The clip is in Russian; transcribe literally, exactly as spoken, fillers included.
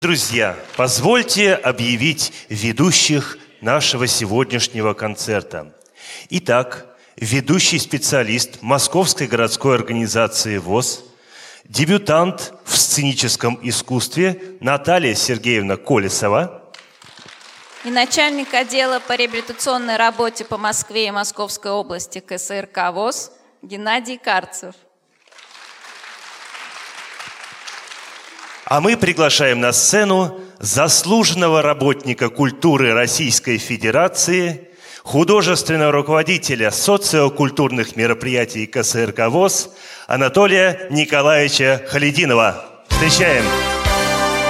Друзья, позвольте объявить ведущих нашего сегодняшнего концерта. Итак, ведущий специалист Московской городской организации ВОС, дебютант в сценическом искусстве Наталья Сергеевна Колесова и начальник отдела по реабилитационной работе по Москве и Московской области ка эс эр ка ВОС Геннадий Карцев. А мы приглашаем на сцену заслуженного работника культуры Российской Федерации, художественного руководителя социокультурных мероприятий ка эс эр ка ВОС Анатолия Николаевича Халидинова. Встречаем!